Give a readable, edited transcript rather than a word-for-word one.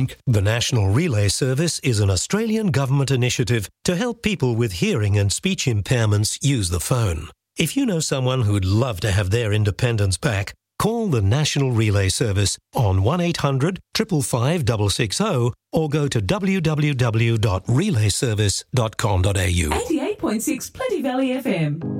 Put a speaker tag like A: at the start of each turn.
A: think.
B: The National Relay Service is an Australian government initiative to help people with hearing and speech impairments use the phone. If you know someone who'd love to have their independence back, call the National Relay Service on 1800 555 660 or go to www.relayservice.com.au.
C: 88.6 Plenty Valley FM.